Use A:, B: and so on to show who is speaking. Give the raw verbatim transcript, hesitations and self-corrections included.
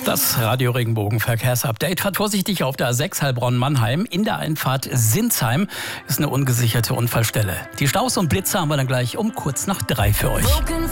A: Das Radio Regenbogen Verkehrsupdate fährt vorsichtig auf der A sechs Heilbronn-Mannheim. In der Einfahrt Sinsheim ist eine ungesicherte Unfallstelle. Die Staus und Blitzer haben wir dann gleich um kurz nach drei für euch.